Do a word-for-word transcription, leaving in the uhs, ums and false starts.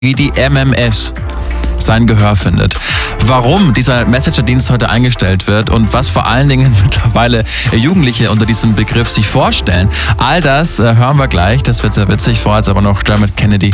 wie die M M S sein Gehör findet. Warum dieser Messenger-Dienst heute eingestellt wird und was vor allen Dingen mittlerweile Jugendliche unter diesem Begriff sich vorstellen, all das äh, hören wir gleich. Das wird sehr witzig. Vorher jetzt aber noch Dermot Kennedy